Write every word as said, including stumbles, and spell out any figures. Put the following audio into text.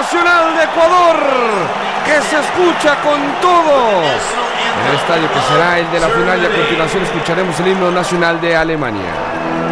nacional de Ecuador, que se escucha con todo en el estadio que será el de la final, y a continuación escucharemos el himno nacional de Alemania.